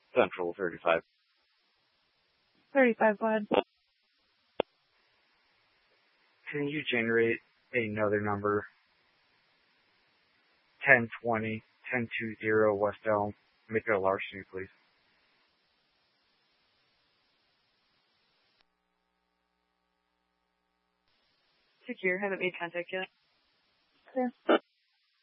Central 35. 35, go ahead. Can you generate another number? 1020, 1020 West Elm. Make it a larceny, please. Secure, haven't made contact yet. Clear.